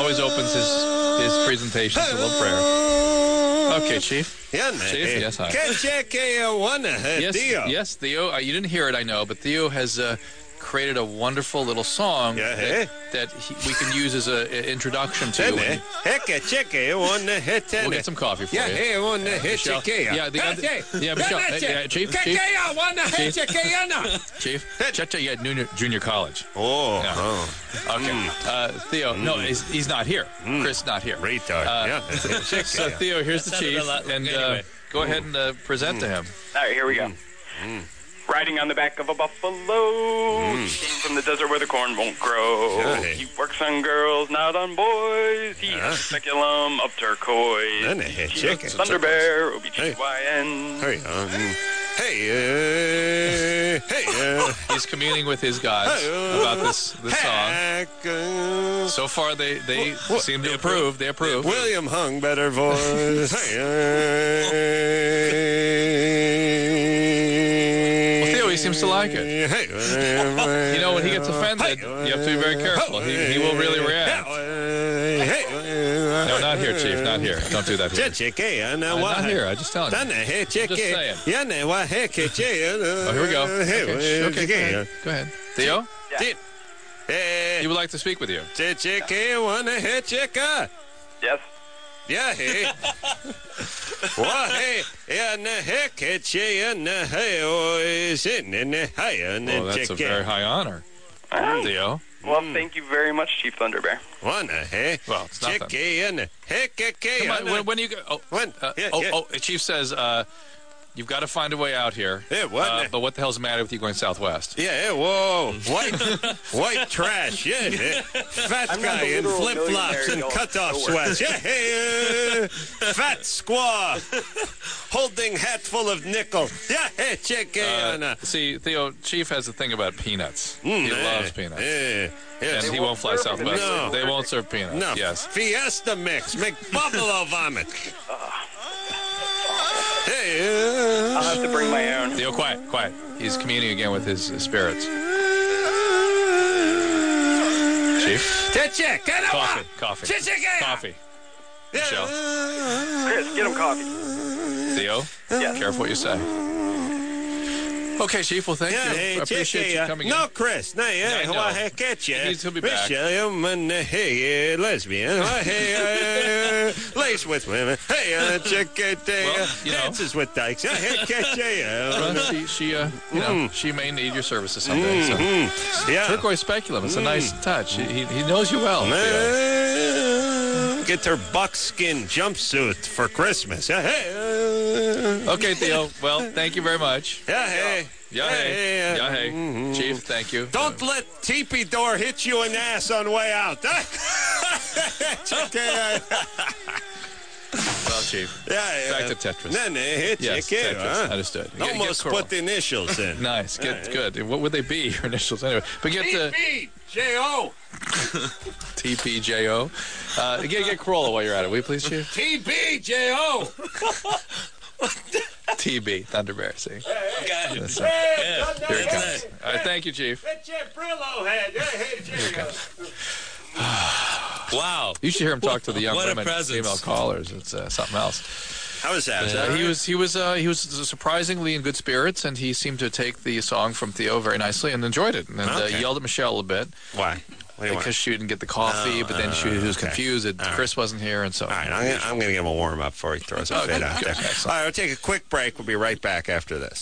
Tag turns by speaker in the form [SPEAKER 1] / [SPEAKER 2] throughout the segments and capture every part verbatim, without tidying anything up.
[SPEAKER 1] always opens his, his presentation with a little prayer. Okay, Chief. Chief, yes, hi. Yes, yes, Theo. Uh, you didn't hear it, I know, but Theo has uh, created a wonderful little song
[SPEAKER 2] Yeah,
[SPEAKER 1] that,
[SPEAKER 2] hey.
[SPEAKER 1] that he, we can use as an introduction to.
[SPEAKER 2] Henne, hecka checka, one hit
[SPEAKER 1] We'll get some coffee for
[SPEAKER 2] Yeah,
[SPEAKER 1] you.
[SPEAKER 2] hey, one hit
[SPEAKER 1] Michelle.
[SPEAKER 2] checka.
[SPEAKER 1] Yeah, the other, yeah, Michelle. Hey, yeah, Chief, Chief, Chief, Checha, yeah, junior, junior college.
[SPEAKER 2] Oh,
[SPEAKER 1] Yeah.
[SPEAKER 2] oh.
[SPEAKER 1] Okay, uh, Theo. No, he's, he's not here. Chris not here.
[SPEAKER 2] Retard.
[SPEAKER 1] Uh,
[SPEAKER 2] yeah.
[SPEAKER 1] So Theo, here's the
[SPEAKER 3] Sounded
[SPEAKER 1] chief,
[SPEAKER 3] a lot-
[SPEAKER 1] and uh,
[SPEAKER 3] anyway.
[SPEAKER 1] go ahead and uh, present to him.
[SPEAKER 4] All right, here we go. Riding on the back of a buffalo. He came from the desert where the corn won't grow.
[SPEAKER 2] Hey.
[SPEAKER 4] He works on girls, not on boys. He has a speculum of turquoise.
[SPEAKER 2] Then a hit chicken.
[SPEAKER 4] Thunder Bear, O B G Y N.
[SPEAKER 2] Hey, um, hey, uh, hey, uh,
[SPEAKER 1] He's communing with his gods about this this song.
[SPEAKER 2] heck, uh,
[SPEAKER 1] So far, they they
[SPEAKER 2] What?
[SPEAKER 1] seem to approve. They approve.
[SPEAKER 2] William Hung, better voice. Hey, uh,
[SPEAKER 1] Well, Theo, he seems to like it.
[SPEAKER 2] Hey,
[SPEAKER 1] You know, when he gets offended, you have to be very careful. He, he will really react. No, not here, Chief. Not here. Don't do that here. I'm not here. I just telling you. Just saying.
[SPEAKER 2] Oh,
[SPEAKER 1] Oh, here we go. Okay, okay, go ahead. Go ahead. Theo, he would like to speak with you.
[SPEAKER 4] Yes.
[SPEAKER 2] Yeah, hey. Well, hey, yeah, na heck, it's yeah, na hey, oh, is it, na hey, and
[SPEAKER 1] Well, that's a very high honor, Theo.
[SPEAKER 4] Well, thank you very much, Chief Thunder Bear.
[SPEAKER 2] One, hey.
[SPEAKER 1] Well, it's nothing.
[SPEAKER 2] Chicken, heck,
[SPEAKER 1] Come on, when, when you go, oh,
[SPEAKER 2] When?
[SPEAKER 1] uh,
[SPEAKER 2] Yeah,
[SPEAKER 1] oh,
[SPEAKER 2] yeah.
[SPEAKER 1] oh, Chief says uh, you've got to find a way out here.
[SPEAKER 2] Yeah, what?
[SPEAKER 1] Uh, but what the hell's the matter with you going southwest?
[SPEAKER 2] Yeah, whoa, white, white trash, yeah, yeah. Fat
[SPEAKER 4] I'm not
[SPEAKER 2] guy
[SPEAKER 4] the
[SPEAKER 2] in
[SPEAKER 4] literal
[SPEAKER 2] flip flops
[SPEAKER 4] millionaire
[SPEAKER 2] and
[SPEAKER 4] y'all
[SPEAKER 2] cutoff
[SPEAKER 4] know
[SPEAKER 2] sweats, yeah, hey, uh, fat squaw, holding hat full of nickel, yeah, hey, chicken.
[SPEAKER 1] Uh, see, Theo, Chief has a thing about peanuts. he loves peanuts.
[SPEAKER 2] Yeah, yes.
[SPEAKER 1] And he won't fly
[SPEAKER 4] serve them in
[SPEAKER 1] southwest.
[SPEAKER 2] No.
[SPEAKER 1] They won't serve peanuts.
[SPEAKER 2] No,
[SPEAKER 1] Yes.
[SPEAKER 2] Fiesta mix, make buffalo vomit. Hey,
[SPEAKER 4] I'll
[SPEAKER 2] uh,
[SPEAKER 4] have to bring my own.
[SPEAKER 1] Theo, quiet, quiet. He's communing again with his, his spirits. Chief? Coffee, coffee, coffee. Michelle?
[SPEAKER 4] Chris, get him coffee.
[SPEAKER 1] Theo?
[SPEAKER 4] Yes.
[SPEAKER 1] Careful what you say. Okay, Chief, well, thank
[SPEAKER 2] Yeah,
[SPEAKER 1] you.
[SPEAKER 2] hey,
[SPEAKER 1] I appreciate
[SPEAKER 2] check,
[SPEAKER 1] you
[SPEAKER 2] uh,
[SPEAKER 1] coming
[SPEAKER 2] No,
[SPEAKER 1] in.
[SPEAKER 2] Chris. No, yeah,
[SPEAKER 1] I know.
[SPEAKER 2] well, heck, at you.
[SPEAKER 1] He's- he'll be back.
[SPEAKER 2] Michelle, and, uh, hey, uh, lesbian. Well, hey, uh, lace with women. Hey, uh, check it, uh,
[SPEAKER 1] Well, you know.
[SPEAKER 2] dances with dykes. Uh, heck, at you.
[SPEAKER 1] Well,
[SPEAKER 2] Uh,
[SPEAKER 1] she, she, uh, you know, she may need your services someday. So.
[SPEAKER 2] mm, yeah.
[SPEAKER 1] Turquoise speculum. It's a nice touch. He, he knows you well. Theo.
[SPEAKER 2] Uh, get her buckskin jumpsuit for Christmas. Yeah, hey, uh,
[SPEAKER 1] Okay, Theo. Well, thank you very much.
[SPEAKER 2] yeah, hey.
[SPEAKER 1] Yeah, hey.
[SPEAKER 2] uh,
[SPEAKER 1] Yeah, hey.
[SPEAKER 2] mhm.
[SPEAKER 1] Chief, thank you.
[SPEAKER 2] Don't let teepee door hit you in the ass on way out. It's okay.
[SPEAKER 1] Well, Chief.
[SPEAKER 2] Yeah, yeah.
[SPEAKER 1] Back to Tetris.
[SPEAKER 2] Then they hit
[SPEAKER 1] Yes,
[SPEAKER 2] you, kid,
[SPEAKER 1] Tetris.
[SPEAKER 2] huh?
[SPEAKER 1] Understood. Get- get
[SPEAKER 2] Almost
[SPEAKER 1] Coral.
[SPEAKER 2] put the initials in.
[SPEAKER 1] Nice. Good, good. What would they be, your initials? Anyway, but get the
[SPEAKER 2] T J O
[SPEAKER 1] T P J O. Uh, get, get Corolla while you're at it, will you please, Chief?
[SPEAKER 2] T B J O
[SPEAKER 1] T B, Thunder Bear, see?
[SPEAKER 3] Okay.
[SPEAKER 1] That's, uh,
[SPEAKER 2] Hey,
[SPEAKER 1] here it comes. All right, thank you, Chief.
[SPEAKER 2] That's your Brillo head. Hey, J O
[SPEAKER 3] Wow.
[SPEAKER 1] You should hear him talk to the young
[SPEAKER 3] What a
[SPEAKER 1] women,
[SPEAKER 3] presence.
[SPEAKER 1] female callers. It's uh, something else.
[SPEAKER 2] How was that? Was
[SPEAKER 1] Uh,
[SPEAKER 2] that
[SPEAKER 1] he
[SPEAKER 2] all
[SPEAKER 1] was he was uh, he was surprisingly in good spirits, and he seemed to take the song from Theo very nicely and enjoyed it, and uh,
[SPEAKER 2] Okay.
[SPEAKER 1] yelled at Michelle a bit
[SPEAKER 2] right? Why? What do you want?
[SPEAKER 1] because she didn't get the coffee,
[SPEAKER 2] Oh,
[SPEAKER 1] but then she
[SPEAKER 2] uh,
[SPEAKER 1] was
[SPEAKER 2] okay.
[SPEAKER 1] confused that Chris wasn't here, and so.
[SPEAKER 2] All right, I'm gonna, I'm gonna give him a warm up before he throws a
[SPEAKER 1] Oh,
[SPEAKER 2] fit
[SPEAKER 1] good,
[SPEAKER 2] out
[SPEAKER 1] good,
[SPEAKER 2] there.
[SPEAKER 1] excellent.
[SPEAKER 2] All right, we'll take a quick break. We'll be right back after this.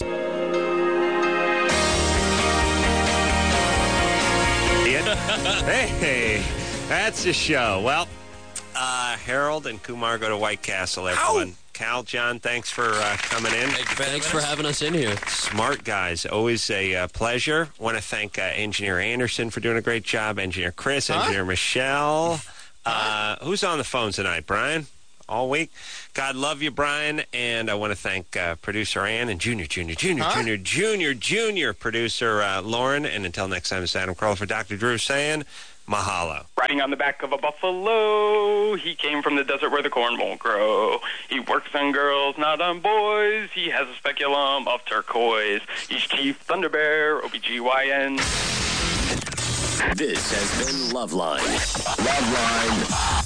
[SPEAKER 2] Hey, hey, that's the show. Well, uh, Harold and Kumar go to White Castle, everyone. Cal, John, thanks for uh, coming in.
[SPEAKER 3] Thank you for
[SPEAKER 5] Thanks for
[SPEAKER 3] having us.
[SPEAKER 5] having us in here.
[SPEAKER 2] Smart guys. Always a uh, pleasure. Want to thank uh, Engineer Anderson for doing a great job. Engineer Chris, Engineer Michelle. Uh, who's on the phone tonight, Brian? All week. God love you, Brian. And I want to thank uh, producer Ann and Junior, Junior, Junior, Junior, Junior, Junior producer uh, Lauren. And until next time, it's Adam Carolla for Doctor Drew saying mahalo.
[SPEAKER 4] Riding on the back of a buffalo. He came from the desert where the corn won't grow. He works on girls, not on boys. He has a speculum of turquoise. He's Chief Thunder Bear, O B G Y N.
[SPEAKER 6] This has been Loveline. Loveline.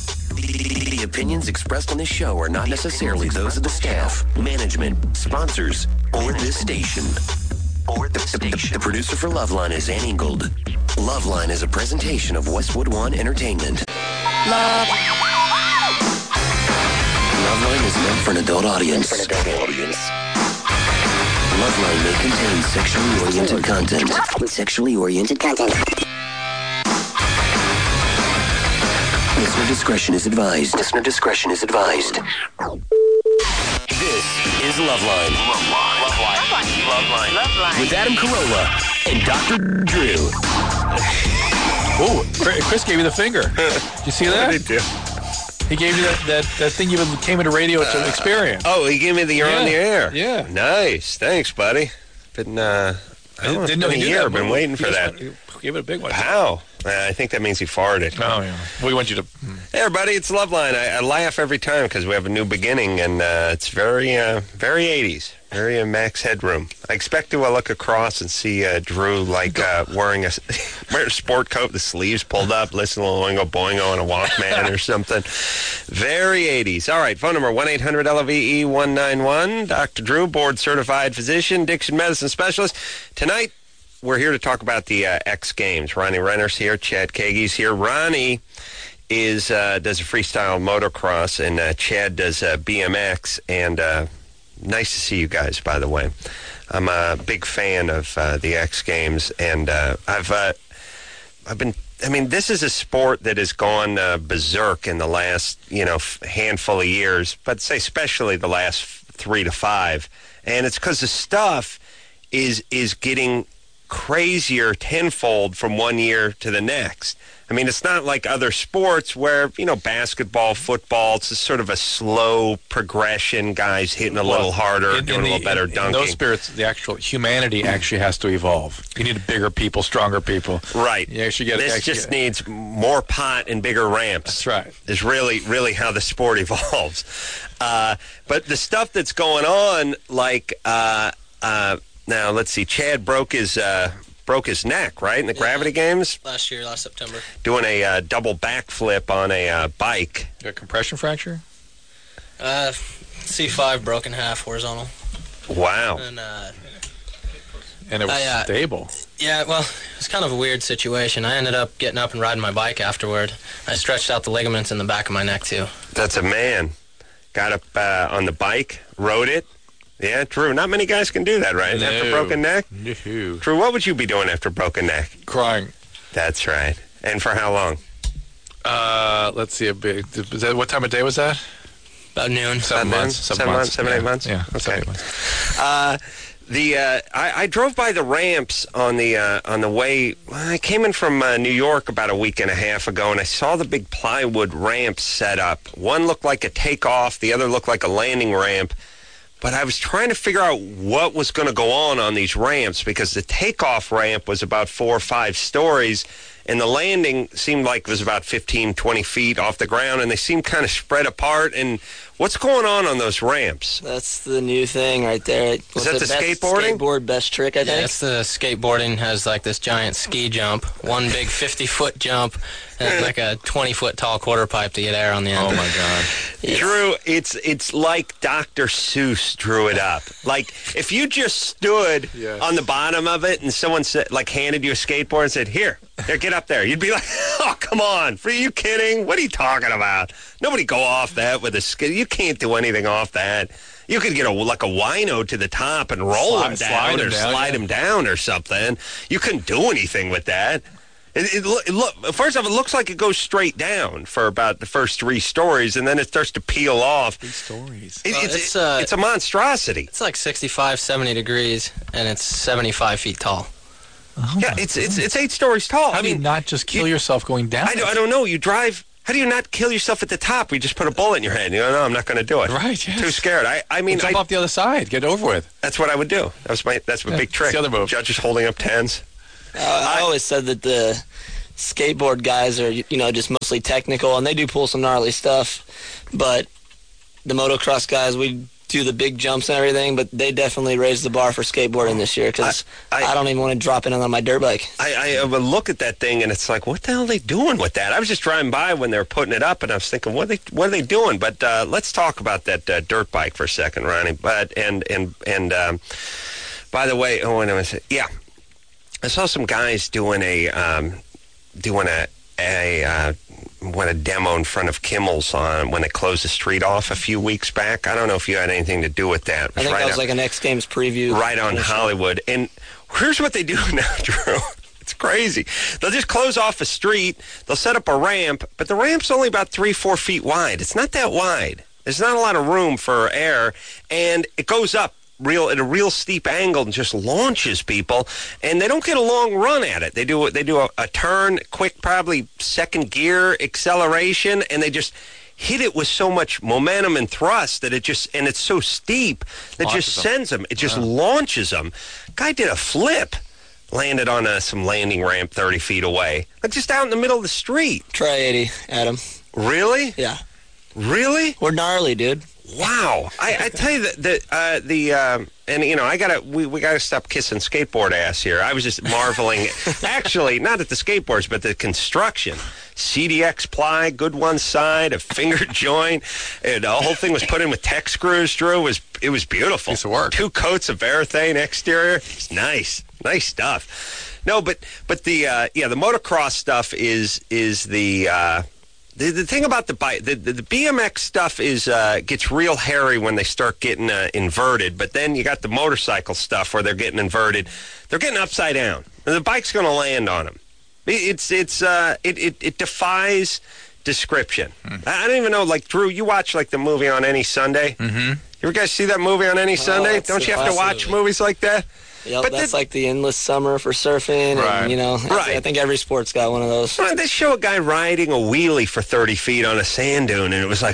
[SPEAKER 3] The opinions expressed on this show are not necessarily those of the staff, management, sponsors, or this station. Or the station. The producer for Loveline is Ann Ingold. Loveline is a presentation of Westwood One Entertainment. Love. Loveline is meant for an adult audience. For an adult audience. Loveline may contain sexually oriented content. Sexually oriented content. Listener discretion is advised. Listener discretion is advised. This is Loveline. Loveline. Loveline. Loveline. Loveline. With Adam Carolla and Doctor Drew.
[SPEAKER 1] Oh, Chris gave you the finger. Did you see that?
[SPEAKER 2] What did he do?
[SPEAKER 1] He gave you that, that, that thing you came into radio to uh, experience.
[SPEAKER 2] Oh, he gave me the you're yeah. on the air.
[SPEAKER 1] Yeah.
[SPEAKER 2] Nice. Thanks, buddy. Been, uh, I don't know,
[SPEAKER 1] didn't know
[SPEAKER 2] been
[SPEAKER 1] he
[SPEAKER 2] a
[SPEAKER 1] did
[SPEAKER 2] year.
[SPEAKER 1] that.
[SPEAKER 2] Been waiting for
[SPEAKER 1] he
[SPEAKER 2] that.
[SPEAKER 1] Went, give it a big one.
[SPEAKER 2] How? Uh, I think that means he farted.
[SPEAKER 1] Oh, yeah. We want you to...
[SPEAKER 2] Hey, everybody, it's Loveline. I, I laugh every time because we have a new beginning, and uh, it's very, uh, very eighties. Very uh, Max Headroom. I expect to uh, look across and see uh, Drew, like, uh, wearing a, wearing a sport coat, the sleeves pulled up, listening to Oingo Boingo on a Walkman or something. Very eighties. All right, phone number one eight hundred L V E one nine one. Doctor Drew, board-certified physician, Dixon medicine specialist. Tonight, we're here to talk about the uh, X Games. Ronnie Renner's here. Chad Kage's here. Ronnie is uh, does a freestyle motocross, and uh, Chad does uh, B M X. And uh, nice to see you guys, by the way. I'm a big fan of uh, the X Games, and uh, I've uh, I've been. I mean, this is a sport that has gone uh, berserk in the last you know f- handful of years, but say especially the last f- three to five, and it's because the stuff is is getting crazier tenfold from one year to the next. I mean, it's not like other sports where, you know, basketball, football, it's just sort of a slow progression, guys hitting a well, little harder, in, doing in the, a little better
[SPEAKER 1] in,
[SPEAKER 2] dunking.
[SPEAKER 1] In those spirits, the actual humanity actually has to evolve. You need bigger people, stronger people.
[SPEAKER 2] Right.
[SPEAKER 1] You actually get,
[SPEAKER 2] this
[SPEAKER 1] actually
[SPEAKER 2] just
[SPEAKER 1] get,
[SPEAKER 2] needs more pot and bigger ramps.
[SPEAKER 1] That's right.
[SPEAKER 2] Is really, really how the sport evolves. Uh, but the stuff that's going on, like... Uh, uh, Now, let's see. Chad broke his uh, broke his neck, right, in the yeah, Gravity Games?
[SPEAKER 5] Last year, last September.
[SPEAKER 2] Doing a uh, double backflip on a uh, bike.
[SPEAKER 1] You got a compression fracture?
[SPEAKER 5] Uh, C five broken half horizontal.
[SPEAKER 2] Wow.
[SPEAKER 5] And, uh,
[SPEAKER 1] and it was
[SPEAKER 5] I, uh,
[SPEAKER 1] stable.
[SPEAKER 5] Yeah, well, it was kind of a weird situation. I ended up getting up and riding my bike afterward. I stretched out the ligaments in the back of my neck, too.
[SPEAKER 2] That's a man. Got up uh, on the bike, rode it. Yeah, Drew. Not many guys can do that, right?
[SPEAKER 1] No.
[SPEAKER 2] After broken neck?
[SPEAKER 1] No.
[SPEAKER 2] Drew, what would you be doing after broken neck?
[SPEAKER 1] Crying.
[SPEAKER 2] That's right. And for how long?
[SPEAKER 1] Uh, let's see. A big. Was that, what time of day was that?
[SPEAKER 5] About noon.
[SPEAKER 1] Seven
[SPEAKER 2] About
[SPEAKER 1] months.
[SPEAKER 2] Noon?
[SPEAKER 1] Seven,
[SPEAKER 2] seven
[SPEAKER 1] months.
[SPEAKER 2] months. Seven,
[SPEAKER 1] yeah.
[SPEAKER 2] eight months?
[SPEAKER 1] Yeah.
[SPEAKER 2] Okay.
[SPEAKER 1] Seven, eight months.
[SPEAKER 2] Uh, the uh, I, I drove by the ramps on the uh, on the way. I came in from uh, New York about a week and a half ago, and I saw the big plywood ramps set up. One looked like a takeoff. The other looked like a landing ramp. But I was trying to figure out what was going to go on on these ramps because the takeoff ramp was about four or five stories, and the landing seemed like it was about fifteen, twenty feet off the ground, and they seemed kind of spread apart. And what's going on on those ramps?
[SPEAKER 6] That's the new thing right there.
[SPEAKER 2] Is that the,
[SPEAKER 6] the
[SPEAKER 2] skateboarding?
[SPEAKER 6] Skateboard best trick, I think.
[SPEAKER 5] Yeah, it's the skateboarding has like this giant ski jump, one big fifty-foot jump, and like a twenty-foot tall quarter pipe to get air on the end.
[SPEAKER 1] Oh, my God.
[SPEAKER 2] Yes. Drew, it's it's like Doctor Seuss drew it up. Like, if you just stood yes. on the bottom of it and someone said, like handed you a skateboard and said, here, here, get up there. You'd be like, oh, come on. Are you kidding? What are you talking about? Nobody go off that with a skate. You can't do anything off that. You could get a like a wino to the top and roll slide, him down or him down, slide yeah. him down or something. You couldn't do anything with that. It, it, it look, first off, it looks like it goes straight down for about the first three stories, and then it starts to peel off.
[SPEAKER 1] Three stories.
[SPEAKER 2] It,
[SPEAKER 5] well,
[SPEAKER 2] it's,
[SPEAKER 5] it's, uh,
[SPEAKER 2] it's a monstrosity.
[SPEAKER 5] It's like sixty-five, seventy degrees, and it's seventy-five feet tall.
[SPEAKER 1] Oh
[SPEAKER 2] yeah, it's, it's it's eight stories tall.
[SPEAKER 1] How
[SPEAKER 2] I
[SPEAKER 1] do
[SPEAKER 2] mean,
[SPEAKER 1] you not just kill you, yourself going down?
[SPEAKER 2] I, do, I don't know. You drive... How do you not kill yourself at the top? You just put a bullet in your head. You go, no, I'm not going to do it.
[SPEAKER 1] Right, yes.
[SPEAKER 2] Too scared. I, I mean,
[SPEAKER 1] well, jump
[SPEAKER 2] I,
[SPEAKER 1] off the other side. Get it over with.
[SPEAKER 2] That's what I would do. That was my. That's my
[SPEAKER 1] yeah,
[SPEAKER 2] big trick.
[SPEAKER 1] That's the other move.
[SPEAKER 2] Judges holding up tens.
[SPEAKER 6] Uh, I always said that the skateboard guys are, you know, just mostly technical, and they do pull some gnarly stuff. But the motocross guys, we do the big jumps and everything, but they definitely raised the bar for skateboarding this year because I, I, I don't even want to drop in on my dirt bike.
[SPEAKER 2] I, I would look at that thing and it's like, what the hell are they doing with that? I was just driving by when they were putting it up, and I was thinking, what are they, what are they doing? But uh, let's talk about that uh, dirt bike for a second, Ronnie. But and and and um, by the way, oh, and I was yeah, I saw some guys doing a um, doing a a. Uh, Went a demo in front of Kimmel's on when they closed the street off a few weeks back. I don't know if you had anything to do with that.
[SPEAKER 6] I think right that was up, like an X Games preview.
[SPEAKER 2] Right on Hollywood. And here's what they do now, Drew. It's crazy. They'll just close off a street. They'll set up a ramp, but the ramp's only about three, four feet wide. It's not that wide. There's not a lot of room for air, and it goes up real at a real steep angle and just launches people, and they don't get a long run at it. They do they do a, a turn, quick, probably second gear acceleration, and they just hit it with so much momentum and thrust that it just, and it's so steep that it just sends them. It just yeah. launches them. Guy did a flip, landed on a, some landing ramp thirty feet away, like just out in the middle of the street.
[SPEAKER 6] Try eighty, Adam.
[SPEAKER 2] Really?
[SPEAKER 6] Yeah.
[SPEAKER 2] Really?
[SPEAKER 6] We're gnarly, dude.
[SPEAKER 2] Wow, I, I tell you that the uh, the uh, and you know I gotta we, we gotta stop kissing skateboard ass here. I was just marveling, actually, not at the skateboards, but the construction. C D X ply, good one side, a finger joint, and the whole thing was put in with tech screws. Drew it was it was beautiful.
[SPEAKER 1] Piece of work.
[SPEAKER 2] Two coats of Varathane exterior. It's nice, nice stuff. No, but but the uh, yeah the motocross stuff is is the. Uh, The, the thing about the bike, the, the, the B M X stuff is uh, gets real hairy when they start getting uh, inverted. But then you got the motorcycle stuff where they're getting inverted. They're getting upside down, and the bike's going to land on them. It, it's it's uh, it, it it defies description. Hmm. I, I don't even know. Like Drew, you watch like the movie On Any Sunday.
[SPEAKER 1] Mm-hmm.
[SPEAKER 2] You ever guys see that movie On Any Sunday?
[SPEAKER 6] Oh,
[SPEAKER 2] don't you have to watch
[SPEAKER 6] movie.
[SPEAKER 2] movies like that?
[SPEAKER 6] Yep,
[SPEAKER 2] but
[SPEAKER 6] that's
[SPEAKER 2] the,
[SPEAKER 6] like the endless summer for surfing,
[SPEAKER 1] right.
[SPEAKER 6] and, you know,
[SPEAKER 2] right.
[SPEAKER 6] I, I think every sport's got one of those.
[SPEAKER 2] Well, they show a guy riding a wheelie for thirty feet on a sand dune, and it was like,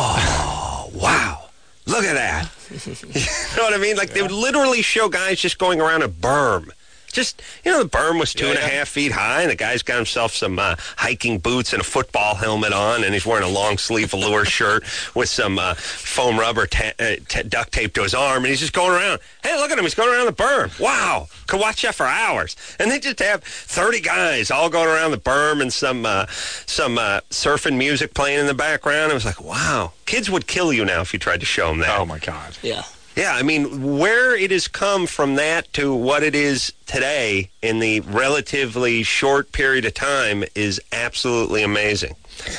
[SPEAKER 2] oh, wow, look at that. You know what I mean? Like, yeah. They would literally show guys just going around a berm. Just, you know, the berm was two yeah, and yeah. a half feet high, and the guy's got himself some uh, hiking boots and a football helmet on, and he's wearing a long-sleeve velour shirt with some uh, foam rubber ta- uh, t- duct tape to his arm, and he's just going around. Hey, look at him. He's going around the berm. Wow. Could watch that for hours. And they just have thirty guys all going around the berm and some uh, some uh, surfing music playing in the background. It was like, wow. Kids would kill you now if you tried to show them that.
[SPEAKER 1] Oh, my God.
[SPEAKER 6] Yeah.
[SPEAKER 2] Yeah, I mean, where it has come from that to what it is today in the relatively short period of time is absolutely amazing.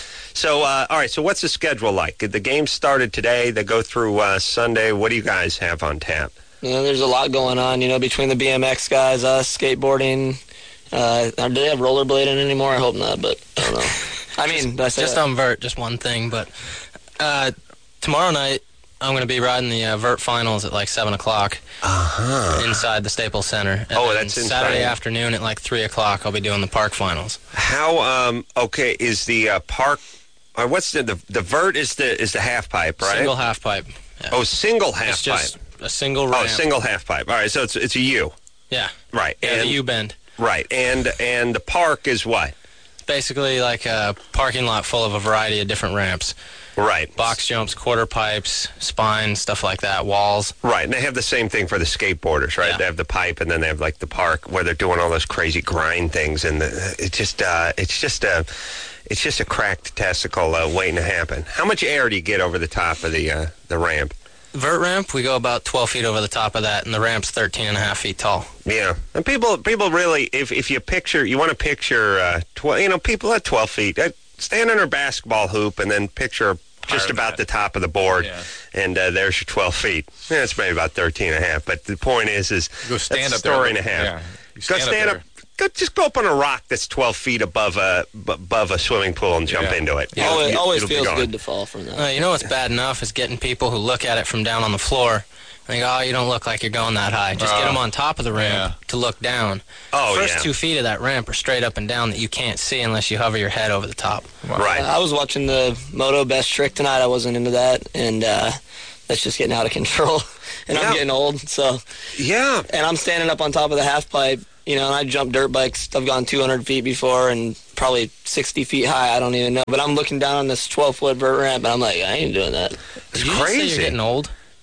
[SPEAKER 2] So, uh, all right, so what's the schedule like? The game started today. They go through uh, Sunday. What do you guys have on tap?
[SPEAKER 6] You know, there's a lot going on, you know, between the B M X guys, us, skateboarding. Uh, do they have rollerblading anymore? I hope not, but I don't know. I mean,
[SPEAKER 5] just, just on vert, just one thing, but uh, tomorrow night, I'm going to be riding the uh, vert finals at like seven o'clock
[SPEAKER 2] uh-huh.
[SPEAKER 5] inside the Staples Center. And
[SPEAKER 2] oh, that's insane.
[SPEAKER 5] Saturday afternoon at like three o'clock, I'll be doing the park finals.
[SPEAKER 2] How, um, okay, is the uh, park, or what's the, the, the vert is the is the half pipe, right?
[SPEAKER 5] Single half pipe. Yeah.
[SPEAKER 2] Oh, single half
[SPEAKER 5] it's just
[SPEAKER 2] pipe.
[SPEAKER 5] a single ramp.
[SPEAKER 2] Oh, single half pipe. All right, so it's it's a U.
[SPEAKER 5] Yeah.
[SPEAKER 2] Right.
[SPEAKER 5] Yeah,
[SPEAKER 2] and,
[SPEAKER 5] the U-bend.
[SPEAKER 2] Right, and and the park is what?
[SPEAKER 5] It's basically like a parking lot full of a variety of different ramps.
[SPEAKER 2] Right.
[SPEAKER 5] Box jumps, quarter pipes, spines, stuff like that, walls.
[SPEAKER 2] Right, and they have the same thing for the skateboarders, right?
[SPEAKER 5] Yeah.
[SPEAKER 2] They have the pipe, and then they have like the park where they're doing all those crazy grind things, and the, it's just uh, it's just a it's just a cracked testicle uh, waiting to happen. How much air do you get over the top of the uh, the ramp?
[SPEAKER 5] Vert ramp, we go about twelve feet over the top of that, and the ramp's thirteen and a half feet tall.
[SPEAKER 2] Yeah, and people people really, if if you picture, you want to picture, uh, tw- you know, people at twelve feet, uh, stand under a basketball hoop, and then picture just about the top of the board,
[SPEAKER 1] yeah.
[SPEAKER 2] and uh, there's your twelve feet. Yeah, it's maybe about thirteen and a half, but the point is, is
[SPEAKER 1] go stand
[SPEAKER 2] that's
[SPEAKER 1] up
[SPEAKER 2] a story
[SPEAKER 1] there.
[SPEAKER 2] and a half.
[SPEAKER 1] Yeah.
[SPEAKER 2] Go
[SPEAKER 1] stand
[SPEAKER 2] stand
[SPEAKER 1] up.
[SPEAKER 2] up. Go, just go up on a rock that's twelve feet above a b- above a swimming pool and jump
[SPEAKER 1] Yeah.
[SPEAKER 2] into it.
[SPEAKER 6] Yeah. Always,
[SPEAKER 2] It'll,
[SPEAKER 6] always
[SPEAKER 2] it'll
[SPEAKER 6] feels good to fall from that.
[SPEAKER 5] Uh, you know what's bad enough is getting people who look at it from down on the floor. They go, oh, you don't look like you're going that high. Just
[SPEAKER 1] uh,
[SPEAKER 5] get them on top of the ramp
[SPEAKER 1] yeah.
[SPEAKER 5] to look down.
[SPEAKER 2] Oh,
[SPEAKER 5] First
[SPEAKER 2] yeah.
[SPEAKER 5] two feet of that ramp are straight up and down that you can't see unless you hover your head over the top.
[SPEAKER 1] Wow.
[SPEAKER 2] Right.
[SPEAKER 6] Uh, I was watching the Moto Best Trick tonight. I wasn't into that, and uh, that's just getting out of control. And
[SPEAKER 2] Yeah.
[SPEAKER 6] I'm getting old, so.
[SPEAKER 2] Yeah.
[SPEAKER 6] And I'm standing up on top of the half pipe, you know, and I jump dirt bikes. I've gone two hundred feet before and probably sixty feet high. I don't even know. But I'm looking down on this twelve-foot vert ramp, and I'm like, I ain't doing that.
[SPEAKER 5] Did
[SPEAKER 2] It's
[SPEAKER 5] you just say
[SPEAKER 2] crazy.
[SPEAKER 5] you're getting old?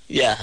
[SPEAKER 6] Yeah.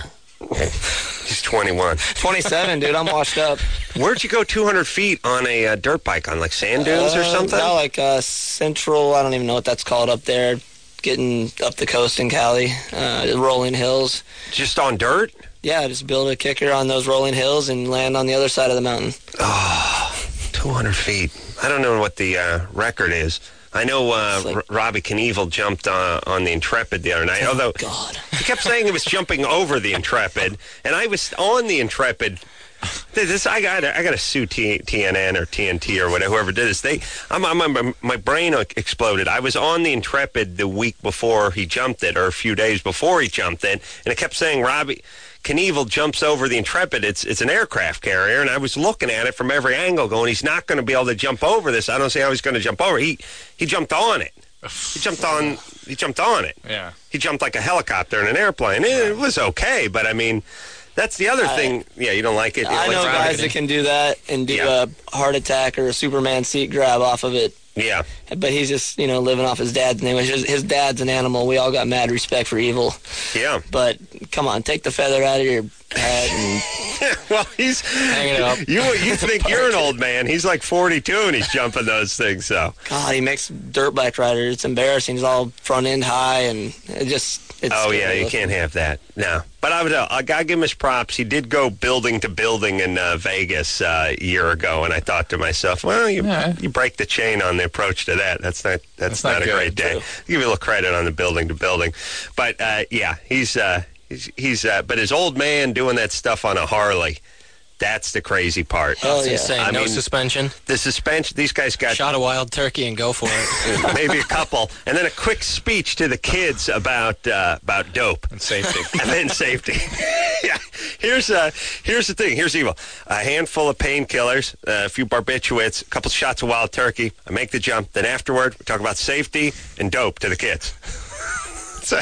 [SPEAKER 2] He's twenty-one.
[SPEAKER 6] twenty-seven, dude. I'm washed up.
[SPEAKER 2] Where'd you go two hundred feet on a uh, dirt bike? On like sand dunes
[SPEAKER 6] uh,
[SPEAKER 2] or something?
[SPEAKER 6] No, like uh, Central, I don't even know what that's called up there. Getting up the coast in Cali, uh, rolling hills.
[SPEAKER 2] Just on dirt?
[SPEAKER 6] Yeah, just build a kicker on those rolling hills and land on the other side of the mountain.
[SPEAKER 2] Oh, two hundred feet. I don't know what the uh, record is. I know uh, like, R- Robbie Knievel jumped uh, on the Intrepid the other night,
[SPEAKER 6] oh
[SPEAKER 2] although
[SPEAKER 6] God.
[SPEAKER 2] he kept saying he was jumping over the Intrepid, and I was on the Intrepid. This I got I got to sue T, TNN or T N T or whatever whoever did this. They I'm, I'm, my brain exploded. I was on the Intrepid the week before he jumped it, or a few days before he jumped it, and it kept saying Robbie Knievel jumps over the Intrepid. It's it's an aircraft carrier, and I was looking at it from every angle, going, he's not going to be able to jump over this. I don't see how he's going to jump over. He he jumped on it. He jumped on. He jumped on it.
[SPEAKER 1] Yeah.
[SPEAKER 2] He jumped like a helicopter in an airplane. It, it was okay, but I mean. That's the other I, thing. Yeah, you don't like it. You
[SPEAKER 6] I
[SPEAKER 2] don't
[SPEAKER 6] know
[SPEAKER 2] like
[SPEAKER 6] guys that can do that and do yeah. a heart attack or a Superman seat grab off of it.
[SPEAKER 2] Yeah.
[SPEAKER 6] But he's just, you know, living off his dad's name. His, his dad's an animal. We all got mad respect for Evil.
[SPEAKER 2] Yeah.
[SPEAKER 6] But come on, take the feather out of your head and
[SPEAKER 2] well, he's
[SPEAKER 6] hang it up.
[SPEAKER 2] You you think you're an old man? He's like forty-two and he's jumping those things. So
[SPEAKER 6] God, he makes dirt bike riders. It's embarrassing. He's all front end high and it just. It's
[SPEAKER 2] oh yeah, you can't have that. No, but I would. Uh, I gotta give him his props. He did go building to building in uh, Vegas uh, a year ago, and I thought to myself, well, you yeah. you break the chain on the approach to that. That's not that's, that's not, not a good, great day. I'll give you a little credit on the building to building, but uh, yeah, he's uh, he's, he's uh, but his old man doing that stuff on a Harley. That's the crazy part.
[SPEAKER 6] Oh, yeah.
[SPEAKER 5] Insane.
[SPEAKER 2] I
[SPEAKER 5] no
[SPEAKER 2] mean,
[SPEAKER 5] suspension.
[SPEAKER 2] The suspension, these guys got...
[SPEAKER 5] Shot a wild turkey and go for it.
[SPEAKER 2] Maybe a couple. And then a quick speech to the kids about uh, about dope.
[SPEAKER 1] And safety.
[SPEAKER 2] And then safety. yeah. Here's uh, here's the thing. Here's Evil. A handful of painkillers, uh, a few barbiturates, a couple shots of wild turkey. I make the jump. Then afterward, we talk about safety and dope to the kids. So,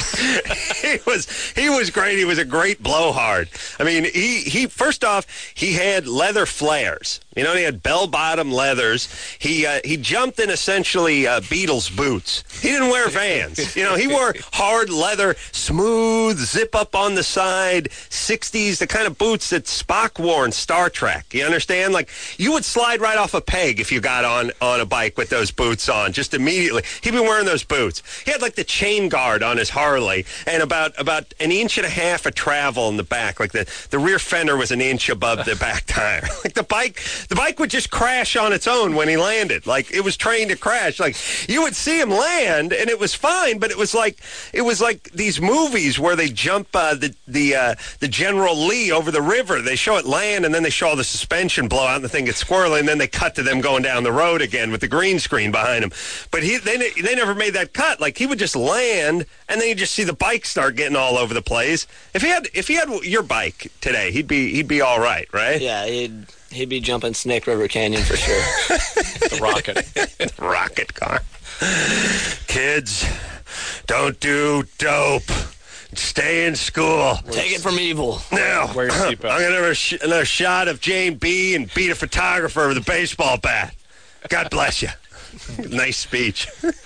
[SPEAKER 2] he was he was great. He was a great blowhard. I mean, he, he first off, he had leather flares. You know, he had bell-bottom leathers. He uh, he jumped in essentially uh, Beatles boots. He didn't wear Vans. You know, he wore hard leather, smooth, zip up on the side, sixties, the kind of boots that Spock wore in Star Trek. You understand? Like, you would slide right off a peg if you got on, on a bike with those boots on, just immediately. He'd been wearing those boots. He had, like, the chain guard on his Harley and about, about an inch and a half of travel in the back. Like, the, the rear fender was an inch above the back tire. Like, the bike... The bike would just crash on its own when he landed. Like, it was trained to crash. Like, you would see him land, and it was fine, but it was like it was like these movies where they jump uh, the the uh, the General Lee over the river. They show it land, and then they show all the suspension blow out, and the thing gets squirrely, and then they cut to them going down the road again with the green screen behind him. But he they, they never made that cut. Like, he would just land, and then you just see the bike start getting all over the place. If he had if he had your bike today, he'd be he'd be all right, right?
[SPEAKER 6] Yeah, he'd... He'd be jumping Snake River Canyon for sure.
[SPEAKER 1] The rocket.
[SPEAKER 2] Rocket car. Kids, don't do dope. Stay in school.
[SPEAKER 6] Take it from Evil.
[SPEAKER 2] Now,
[SPEAKER 1] Wear your seatbelt.
[SPEAKER 2] I'm going to have a sh- another shot of Jane B. and beat a photographer with a baseball bat. God bless you. Nice speech.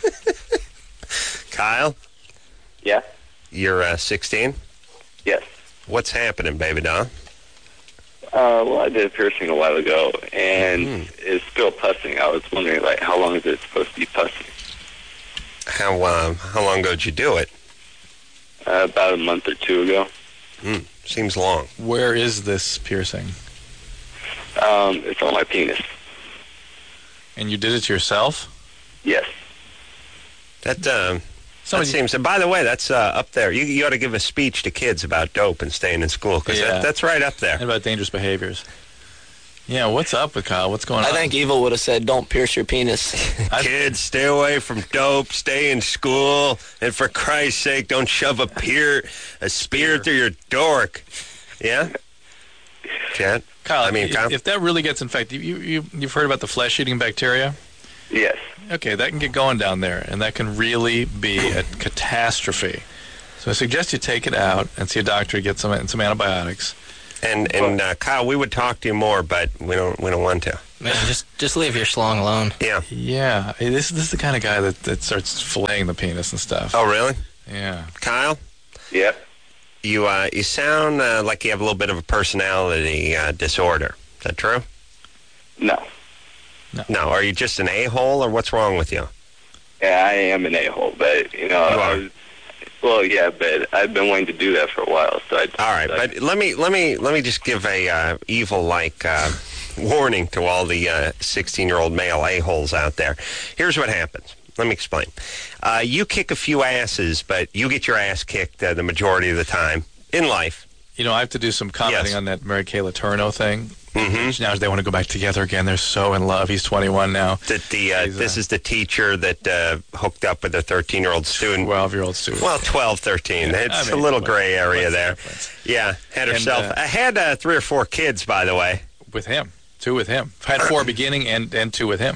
[SPEAKER 2] Kyle?
[SPEAKER 7] Yeah?
[SPEAKER 2] You're uh, sixteen?
[SPEAKER 7] Yes.
[SPEAKER 2] What's happening, baby doll?
[SPEAKER 7] Uh, well, I did a piercing a while ago, and mm. it's still pussing. I was wondering, like, how long is it supposed to be pussing?
[SPEAKER 2] How um, how long ago did you do it?
[SPEAKER 7] Uh, about a month or two ago.
[SPEAKER 2] Mm. Seems long.
[SPEAKER 1] Where is this piercing?
[SPEAKER 7] Um, it's on my penis.
[SPEAKER 1] And you did it yourself?
[SPEAKER 7] Yes.
[SPEAKER 2] That um. That seems. And by the way, that's uh, up there. You, you ought to give a speech to kids about dope and staying in school, because yeah. that, that's right up there.
[SPEAKER 1] And about dangerous behaviors. Yeah, what's up with Kyle? What's going
[SPEAKER 6] I
[SPEAKER 1] on?
[SPEAKER 6] I think Evil would have said, "Don't pierce your penis."
[SPEAKER 2] Kids, stay away from dope. Stay in school, and for Christ's sake, don't shove a peer, a spear through your dork. Yeah, Chad.
[SPEAKER 1] Kyle,
[SPEAKER 2] I mean,
[SPEAKER 1] if,
[SPEAKER 2] Kyle?
[SPEAKER 1] if that really gets infected, you you you've heard about the flesh-eating bacteria?
[SPEAKER 7] Yes.
[SPEAKER 1] Okay, that can get going down there, and that can really be a catastrophe. So I suggest you take it out and see a doctor, get some some antibiotics.
[SPEAKER 2] And and uh, Kyle, we would talk to you more, but we don't we don't want to.
[SPEAKER 5] Man, just just leave your schlong alone.
[SPEAKER 2] Yeah.
[SPEAKER 1] Yeah. Hey, this this is the kind of guy that, that starts filleting the penis and stuff.
[SPEAKER 2] Oh, really?
[SPEAKER 1] Yeah.
[SPEAKER 2] Kyle?
[SPEAKER 7] Yep.
[SPEAKER 2] you uh, you sound uh, like you have a little bit of a personality uh, disorder. Is that true?
[SPEAKER 7] No.
[SPEAKER 2] No. No. Are you just an a-hole, or what's wrong with you?
[SPEAKER 7] Yeah, I am an a-hole, but, you know,
[SPEAKER 2] you
[SPEAKER 7] I was, well, yeah, but I've been wanting to do that for a while. So I,
[SPEAKER 2] all right,
[SPEAKER 7] so
[SPEAKER 2] but let me let me let me just give a uh, evil-like uh, warning to all the uh, sixteen-year-old male a-holes out there. Here's what happens. Let me explain. Uh, you kick a few asses, but you get your ass kicked uh, the majority of the time in life.
[SPEAKER 1] You know, I have to do some commenting
[SPEAKER 2] Yes.
[SPEAKER 1] on that Mary Kay Letourneau thing.
[SPEAKER 2] Mm-hmm.
[SPEAKER 1] Now they want to go back together again. They're so in love. He's twenty-one now.
[SPEAKER 2] That the uh,
[SPEAKER 1] He's, uh,
[SPEAKER 2] this is the teacher that uh, hooked up with a thirteen-year-old student.
[SPEAKER 1] twelve-year-old student.
[SPEAKER 2] Well, twelve, thirteen.
[SPEAKER 1] Yeah,
[SPEAKER 2] It's
[SPEAKER 1] I mean,
[SPEAKER 2] a little
[SPEAKER 1] what-
[SPEAKER 2] gray area
[SPEAKER 1] what's the
[SPEAKER 2] there.
[SPEAKER 1] difference?
[SPEAKER 2] Yeah, had
[SPEAKER 1] And,
[SPEAKER 2] herself.
[SPEAKER 1] uh,
[SPEAKER 2] I had uh, three or four kids, by the way.
[SPEAKER 1] With him. Two with him. Had four beginning and, and two with him.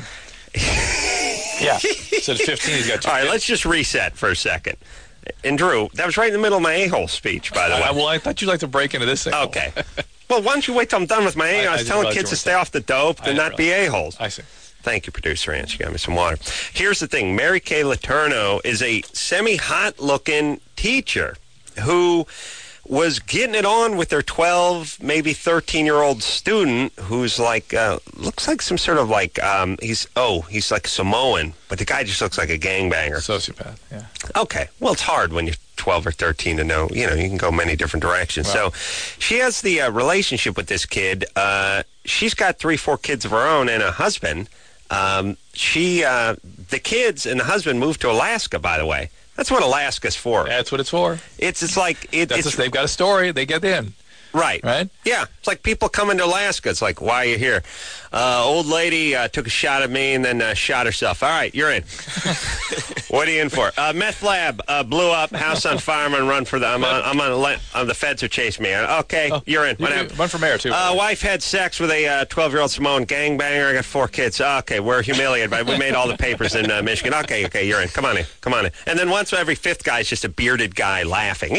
[SPEAKER 1] Yeah. So at fifteen, he's got two
[SPEAKER 2] All right,
[SPEAKER 1] kids.
[SPEAKER 2] let's just reset for a second. And Drew, that was right in the middle of my a-hole speech, by the way.
[SPEAKER 1] Uh, well, I thought you'd like to break into this thing.
[SPEAKER 2] Okay. Well, why don't you wait till I'm done with my a-hole?
[SPEAKER 1] I-
[SPEAKER 2] I,
[SPEAKER 1] I
[SPEAKER 2] was
[SPEAKER 1] just
[SPEAKER 2] telling
[SPEAKER 1] realized
[SPEAKER 2] kids
[SPEAKER 1] you
[SPEAKER 2] to
[SPEAKER 1] were
[SPEAKER 2] stay off the dope
[SPEAKER 1] I
[SPEAKER 2] and
[SPEAKER 1] didn't
[SPEAKER 2] not be a-holes.
[SPEAKER 1] I see.
[SPEAKER 2] Thank you, Producer Ant. You got me some water. Here's the thing. Mary Kay Letourneau is a semi-hot-looking teacher who was getting it on with their twelve, maybe thirteen-year-old student who's like, uh, looks like some sort of like, um, he's, oh, he's like Samoan, but the guy just looks like a gangbanger.
[SPEAKER 1] Sociopath, yeah.
[SPEAKER 2] Okay. Well, it's hard when you're twelve or thirteen to know. You know, you can go many different directions.
[SPEAKER 1] Wow.
[SPEAKER 2] So she has the uh, relationship with this kid. Uh, she's got three, four kids of her own and a husband. Um, she, uh, the kids and the husband moved to Alaska, by the way. That's what Alaska's for.
[SPEAKER 1] That's what it's for.
[SPEAKER 2] It's it's like it,
[SPEAKER 1] That's
[SPEAKER 2] it's
[SPEAKER 1] a, they've got a story. They get in.
[SPEAKER 2] right,
[SPEAKER 1] Right?
[SPEAKER 2] Yeah, it's like people coming to Alaska. It's like, why are you here? Uh, old lady uh, took a shot at me and then uh, shot herself. All right, you're in. What are you in for? Uh, meth lab uh, blew up. House on fire. I'm on run for the. I'm on. I'm on. Le- uh, the feds are chasing me. Okay,
[SPEAKER 1] Oh,
[SPEAKER 2] you're in.
[SPEAKER 1] You
[SPEAKER 2] Whatever.
[SPEAKER 1] can run for mayor, too.
[SPEAKER 2] Uh, wife had sex with a uh, twelve-year-old Samoan gangbanger. I got four kids. Okay, we're humiliated, but we made all the papers in uh, Michigan. Okay, okay, you're in. Come on in. Come on in. And then once every fifth guy is just a bearded guy laughing.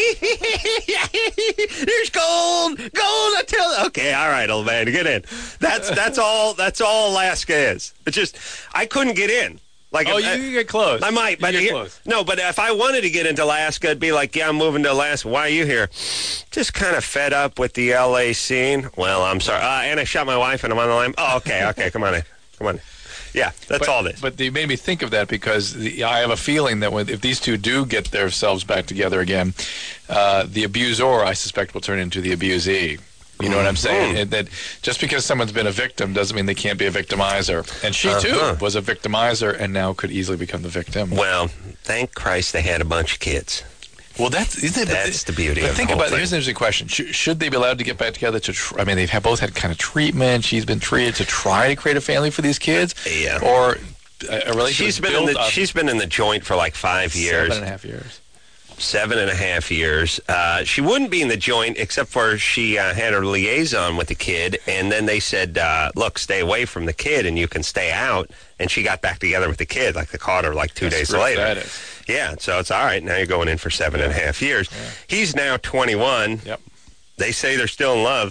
[SPEAKER 2] There's gold, gold. I tell. Okay, all right, old man, get in. That's that's all. That's all Alaska is. It's just I couldn't get in. Like
[SPEAKER 1] oh,
[SPEAKER 2] if,
[SPEAKER 1] you
[SPEAKER 2] I,
[SPEAKER 1] can get close.
[SPEAKER 2] I might,
[SPEAKER 1] You
[SPEAKER 2] but
[SPEAKER 1] get
[SPEAKER 2] here-
[SPEAKER 1] close.
[SPEAKER 2] no. But if I wanted to get into Alaska, it'd be like, yeah, I'm moving to Alaska. Why are you here? Just kind of fed up with the L A scene. Well, I'm sorry, uh, and I shot my wife, and I'm on the line. Oh, okay, okay, come on in, come on in. Yeah, that's
[SPEAKER 1] but,
[SPEAKER 2] all this.
[SPEAKER 1] But they made me think of that because the, I have a feeling that when, if these two do get themselves back together again, uh, the abuser, I suspect, will turn into the abusee. You know what I'm saying?
[SPEAKER 2] Mm.
[SPEAKER 1] And that just because someone's been a victim doesn't mean they can't be a victimizer. And she, too,
[SPEAKER 2] Uh-huh.
[SPEAKER 1] was a victimizer and now could easily become the victim.
[SPEAKER 2] Well, thank Christ they had a bunch of kids.
[SPEAKER 1] Well, that's isn't it,
[SPEAKER 2] That's the beauty
[SPEAKER 1] But
[SPEAKER 2] of
[SPEAKER 1] think
[SPEAKER 2] the whole
[SPEAKER 1] about it.
[SPEAKER 2] thing.
[SPEAKER 1] Here's an interesting question: should, should they be allowed to get back together? To tr- I mean, they've had, both had kind of treatment. She's been treated to try to create a family for these kids,
[SPEAKER 2] Yeah.
[SPEAKER 1] or a, a relationship
[SPEAKER 2] She's been in
[SPEAKER 1] built
[SPEAKER 2] the
[SPEAKER 1] on
[SPEAKER 2] she's been in the joint for like five years.
[SPEAKER 1] seven and a half years.
[SPEAKER 2] Seven and a half years. Uh, she wouldn't be in the joint except for she uh, had her liaison with the kid, and then they said, uh, look, stay away from the kid and you can stay out. And she got back together with the kid. Like they caught her like two
[SPEAKER 1] That's
[SPEAKER 2] days
[SPEAKER 1] rough,
[SPEAKER 2] later.
[SPEAKER 1] that is.
[SPEAKER 2] Yeah, so it's all right. Now you're going in for seven and a half years.
[SPEAKER 1] Yeah.
[SPEAKER 2] He's now twenty-one.
[SPEAKER 1] Yep.
[SPEAKER 2] They say they're still in love.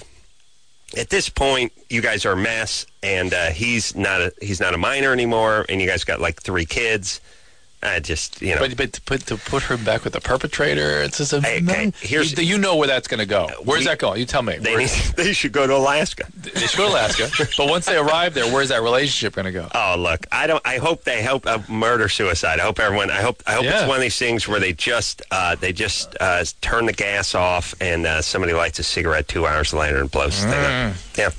[SPEAKER 2] At this point, you guys are a mess, and uh, he's not a he's not a minor anymore, and you guys got like three kids. I just, you know.
[SPEAKER 1] But, but to put to put her back with the perpetrator, it's just a
[SPEAKER 2] Hey, okay, here's-
[SPEAKER 1] you, you know where that's going to go. Where's
[SPEAKER 2] we-
[SPEAKER 1] that going? You tell me.
[SPEAKER 2] they,
[SPEAKER 1] Where-
[SPEAKER 2] need, they should go to Alaska.
[SPEAKER 1] they should go to Alaska. But once they arrive there, where's that relationship going to go?
[SPEAKER 2] Oh, look, I don't. I hope they hope uh, murder suicide. I hope everyone. I hope. I hope
[SPEAKER 1] Yeah.
[SPEAKER 2] it's one of these things where they just uh, they just uh, turn the gas off and uh, somebody lights a cigarette two hours later and blows the thing up. Yeah.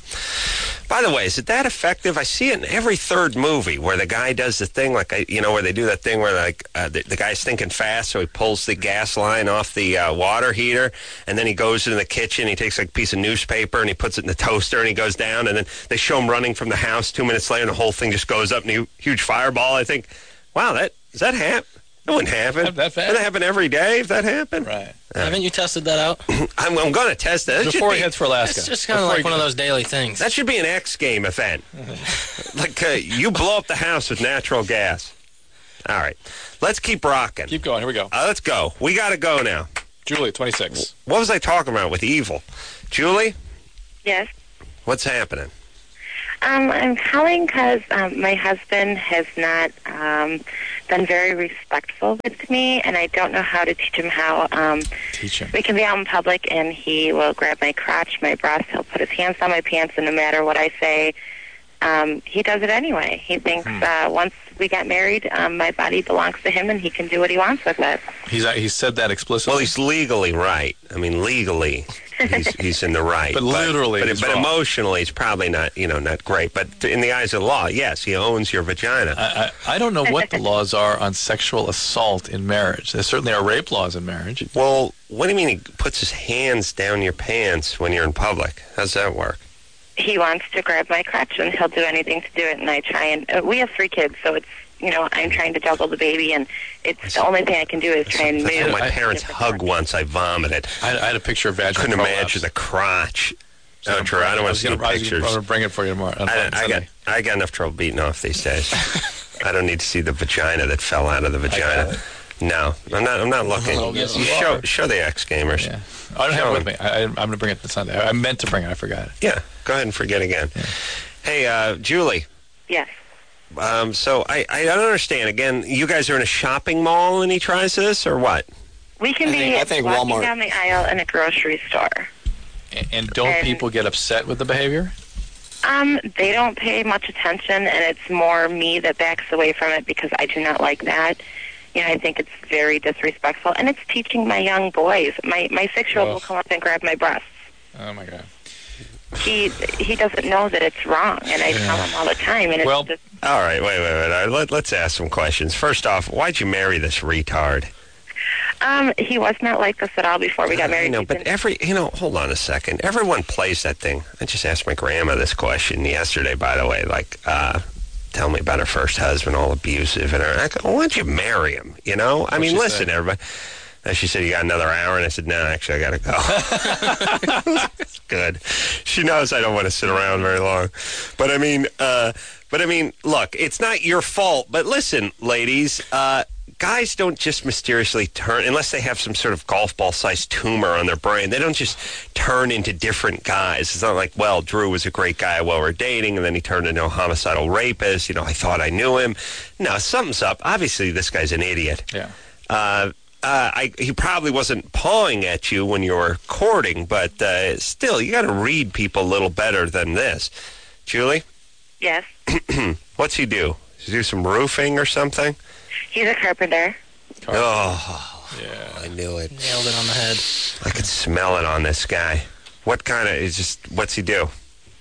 [SPEAKER 2] By the way, is it that effective? I see it in every third movie where the guy does the thing like I, you know where they do that thing where like uh, the, the guy's thinking fast, so he pulls the gas line off the uh, water heater, and then he goes into the kitchen. He takes like a piece of newspaper and he puts it in the toaster, and he goes down, and then they show him running from the house. Two minutes later, and the whole thing just goes up in a huge fireball. I think, wow, that does that happen? That wouldn't happen.
[SPEAKER 1] That- that fast?
[SPEAKER 2] Doesn't happen every day if that happened.
[SPEAKER 1] Right.
[SPEAKER 6] Haven't you tested that out?
[SPEAKER 2] I'm, I'm going to test it. That
[SPEAKER 1] Before
[SPEAKER 2] should
[SPEAKER 1] he
[SPEAKER 2] be-
[SPEAKER 1] heads for Alaska.
[SPEAKER 6] It's just kind of
[SPEAKER 1] Before
[SPEAKER 6] like
[SPEAKER 1] he-
[SPEAKER 6] one of those daily things.
[SPEAKER 2] That should be an X game event. Like, uh, you blow up the house with natural gas. All right. Let's keep rocking.
[SPEAKER 1] Keep going. Here we go.
[SPEAKER 2] Uh, let's go. We got to go now.
[SPEAKER 1] Julie, twenty-six.
[SPEAKER 2] What was I talking about with evil? Julie,
[SPEAKER 8] Yes.
[SPEAKER 2] what's happening?
[SPEAKER 8] Um, I'm calling because um, my husband has not um, been very respectful with me, and I don't know how to teach him how. Um,
[SPEAKER 1] teach him.
[SPEAKER 8] We can be out in public, and he will grab my crotch, my breast. He'll put his hands on my pants, and no matter what I say, um, he does it anyway. He thinks hmm. uh, once we get married, um, my body belongs to him, and he can do what he wants with it.
[SPEAKER 1] He's uh, he said that explicitly.
[SPEAKER 2] Well, he's legally right. I mean, legally. He's, he's in the right,
[SPEAKER 1] but, but literally,
[SPEAKER 2] but,
[SPEAKER 1] he's
[SPEAKER 2] but
[SPEAKER 1] wrong.
[SPEAKER 2] Emotionally, it's probably not, you know, not great. But in the eyes of the law, yes, he owns your vagina.
[SPEAKER 1] I, I, I don't know what the laws are on sexual assault in marriage. There certainly are rape laws in marriage.
[SPEAKER 2] Well, what do you mean he puts his hands down your pants when you're in public? How's that work?
[SPEAKER 8] He wants to grab my crotch, and he'll do anything to do it. And I try and uh, we have three kids, so it's. You know, I'm trying to juggle the baby, and it's the only thing I can do is try and move.
[SPEAKER 2] That's my parents' hug once. I vomited.
[SPEAKER 1] I, I had a picture of vaginal
[SPEAKER 2] Couldn't
[SPEAKER 1] prolapse.
[SPEAKER 2] imagine the crotch. No, true. I don't want to see the pictures.
[SPEAKER 1] I'm going to bring it for you tomorrow.
[SPEAKER 2] I, I, got, I got enough trouble beating off these days. I don't need to see the vagina that fell out of the vagina. No, I'm not. I'm not looking.
[SPEAKER 1] Oh, yes,
[SPEAKER 2] you
[SPEAKER 1] you
[SPEAKER 2] show
[SPEAKER 1] are.
[SPEAKER 2] show the X Gamers.
[SPEAKER 1] Yeah. I don't have it with me. I, I'm going to bring it this Sunday. I meant to bring it. I forgot it.
[SPEAKER 2] Yeah. Go ahead and forget again. Yeah. Hey, uh, Julie.
[SPEAKER 8] Yes.
[SPEAKER 2] Um, so I, I don't understand. Again, you guys are in a shopping mall and he tries this, or what?
[SPEAKER 8] We can
[SPEAKER 6] I
[SPEAKER 8] be
[SPEAKER 6] think, I think
[SPEAKER 8] walking
[SPEAKER 6] Walmart.
[SPEAKER 8] down the aisle in a grocery store.
[SPEAKER 1] And, and don't
[SPEAKER 8] and,
[SPEAKER 1] people get upset with the behavior?
[SPEAKER 8] Um, they don't pay much attention, and it's more me that backs away from it because I do not like that. You know, I think it's very disrespectful, and it's teaching my young boys. My my six-year-old
[SPEAKER 1] oh.
[SPEAKER 8] will come up and grab my breasts.
[SPEAKER 1] Oh my God.
[SPEAKER 8] He he doesn't know that it's wrong, and I
[SPEAKER 1] Yeah.
[SPEAKER 8] tell him all the time. And it's
[SPEAKER 2] Well,
[SPEAKER 8] just,
[SPEAKER 2] all right, wait, wait, wait. All right, let, let's ask some questions. First off, why'd you marry this retard?
[SPEAKER 8] um, he was not like this at all before we got married.
[SPEAKER 2] I know,
[SPEAKER 8] He's
[SPEAKER 2] but
[SPEAKER 8] been-
[SPEAKER 2] every, you know, hold on a second. Everyone plays that thing. I just asked my grandma this question yesterday, by the way, like, uh, tell me about her first husband, all abusive, and her, I go, why'd you marry him? You know? I
[SPEAKER 1] What'd
[SPEAKER 2] mean,
[SPEAKER 1] she
[SPEAKER 2] listen,
[SPEAKER 1] say?
[SPEAKER 2] everybody. And she said, you got another hour? And I said, no, actually, I got to go. It's good. She knows I don't want to sit around very long. But, I mean, uh, but I mean, look, it's not your fault. But listen, ladies, uh, guys don't just mysteriously turn, unless they have some sort of golf ball-sized tumor on their brain, they don't just turn into different guys. It's not like, well, Drew was a great guy while we we're dating, and then he turned into a homicidal rapist. You know, I thought I knew him. No, something's up. Obviously, this guy's an idiot.
[SPEAKER 1] Yeah.
[SPEAKER 2] Uh, uh, I, he probably wasn't pawing at you when you were courting, but uh, still, you got to read people a little better than this. Julie?
[SPEAKER 8] yes,
[SPEAKER 2] What's he do? Does he do some roofing or something?
[SPEAKER 8] he's a carpenter.
[SPEAKER 2] Oh,
[SPEAKER 1] Yeah.
[SPEAKER 2] I knew it.
[SPEAKER 5] Nailed it on the head.
[SPEAKER 2] I could smell it on this guy. What kind of, is just, what's he do?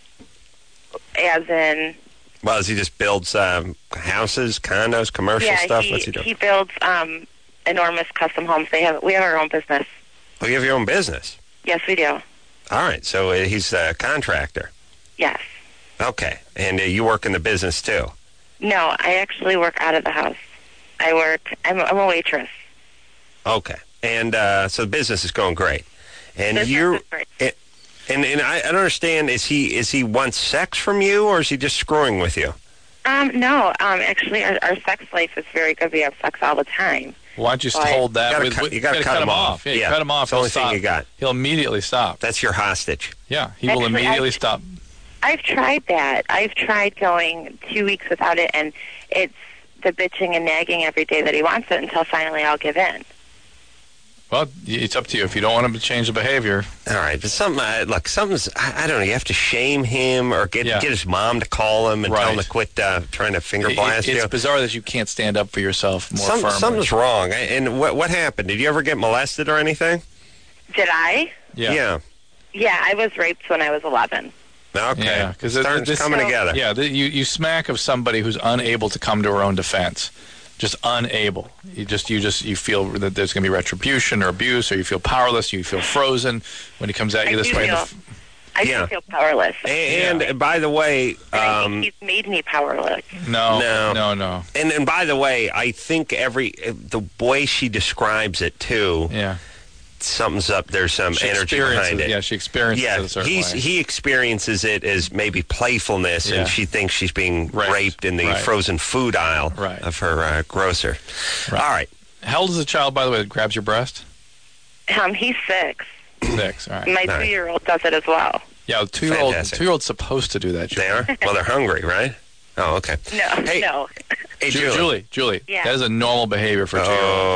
[SPEAKER 8] As in,
[SPEAKER 2] Well, does he just builds um, houses, condos, commercial
[SPEAKER 8] yeah,
[SPEAKER 2] stuff?
[SPEAKER 8] he
[SPEAKER 2] What's he do?
[SPEAKER 8] he builds um, enormous custom homes. They have we have our own business.
[SPEAKER 2] Oh, you have your own business?
[SPEAKER 8] Yes, we do.
[SPEAKER 2] All right, so uh, he's a contractor.
[SPEAKER 8] Yes.
[SPEAKER 2] Okay, and uh, you work in the business too?
[SPEAKER 8] No, I actually work out of the house. I work. I'm, I'm a waitress.
[SPEAKER 2] Okay, and uh, so the business is going great. And
[SPEAKER 8] Business
[SPEAKER 2] you're,
[SPEAKER 8] is great.
[SPEAKER 2] and, and and I, I don't understand. Is he is he wants sex from you, or is he just screwing with you?
[SPEAKER 8] Um, no, um, actually, our, our sex life is very good. We have sex all the time.
[SPEAKER 1] Why don't you just
[SPEAKER 8] Why?
[SPEAKER 1] hold that?
[SPEAKER 2] You gotta
[SPEAKER 1] with,
[SPEAKER 2] cut-
[SPEAKER 1] with-
[SPEAKER 2] you gotta
[SPEAKER 1] gotta
[SPEAKER 2] cut him
[SPEAKER 1] him
[SPEAKER 2] off.
[SPEAKER 1] Yeah, you
[SPEAKER 2] Yeah,
[SPEAKER 1] cut him off.
[SPEAKER 2] it's the only
[SPEAKER 1] he'll
[SPEAKER 2] thing
[SPEAKER 1] stop.
[SPEAKER 2] you got.
[SPEAKER 1] He'll immediately stop.
[SPEAKER 2] That's your hostage.
[SPEAKER 1] Yeah, he will
[SPEAKER 8] Actually,
[SPEAKER 1] immediately
[SPEAKER 8] I-
[SPEAKER 1] stop.
[SPEAKER 8] I've tried that. I've tried going two weeks without it, and it's the bitching and nagging every day that he wants it until finally I'll give in.
[SPEAKER 1] Well, it's up to you. If you don't want him to change the behavior,
[SPEAKER 2] All right, but something uh, look, something's I, I don't know. You have to shame him or get
[SPEAKER 1] Yeah.
[SPEAKER 2] get his mom to call him and tell him
[SPEAKER 1] Right.
[SPEAKER 2] to quit uh, trying to finger
[SPEAKER 1] it-
[SPEAKER 2] blast
[SPEAKER 1] it's
[SPEAKER 2] you.
[SPEAKER 1] bizarre that you can't stand up for yourself more
[SPEAKER 2] Some,
[SPEAKER 1] firmly.
[SPEAKER 2] something's wrong. And what what happened? Did you ever get molested or anything?
[SPEAKER 8] Did I?
[SPEAKER 1] Yeah.
[SPEAKER 2] Yeah.
[SPEAKER 8] Yeah, I was raped when I was eleven.
[SPEAKER 2] Okay.
[SPEAKER 1] Yeah, because
[SPEAKER 2] it's coming together.
[SPEAKER 1] Yeah, the, you you smack of somebody who's unable to come to her own defense, just unable. You just you just you feel that there's going to be retribution or abuse, or you feel powerless. You feel frozen when he comes at you
[SPEAKER 8] I
[SPEAKER 1] this
[SPEAKER 8] do
[SPEAKER 1] way.
[SPEAKER 8] feel,
[SPEAKER 1] The f-
[SPEAKER 8] I
[SPEAKER 2] Yeah.
[SPEAKER 8] do feel powerless.
[SPEAKER 2] And, and by the way,
[SPEAKER 8] And I
[SPEAKER 2] um,
[SPEAKER 8] think he's made me powerless.
[SPEAKER 1] no,
[SPEAKER 2] No.
[SPEAKER 1] no, no.
[SPEAKER 2] and and by the way, I think every the way she describes it too,
[SPEAKER 1] Yeah,
[SPEAKER 2] something's up. There's some
[SPEAKER 1] she
[SPEAKER 2] energy
[SPEAKER 1] experiences.
[SPEAKER 2] behind it.
[SPEAKER 1] Yeah, she experiences it
[SPEAKER 2] Yeah,
[SPEAKER 1] a certain
[SPEAKER 2] he's
[SPEAKER 1] way.
[SPEAKER 2] he experiences it as maybe playfulness,
[SPEAKER 1] Yeah.
[SPEAKER 2] and she thinks she's being
[SPEAKER 1] Raped.
[SPEAKER 2] raped in the
[SPEAKER 1] Right.
[SPEAKER 2] frozen food aisle
[SPEAKER 1] Right.
[SPEAKER 2] of her uh, grocer.
[SPEAKER 1] Right.
[SPEAKER 2] All right.
[SPEAKER 1] How old is the child, by the way, that grabs your breast?
[SPEAKER 8] Um, he's six.
[SPEAKER 1] Six. All right.
[SPEAKER 8] My
[SPEAKER 2] All right.
[SPEAKER 8] two-year-old does it as well.
[SPEAKER 1] Yeah, two-year-old, two-year-old's supposed to do that, Julie.
[SPEAKER 2] They are? Well, they're hungry, right? Oh, okay.
[SPEAKER 8] No,
[SPEAKER 2] hey,
[SPEAKER 8] no.
[SPEAKER 2] Hey,
[SPEAKER 1] Julie.
[SPEAKER 2] Julie.
[SPEAKER 1] Julie, Julie.
[SPEAKER 8] Yeah.
[SPEAKER 1] That is a normal behavior for a two-year-old.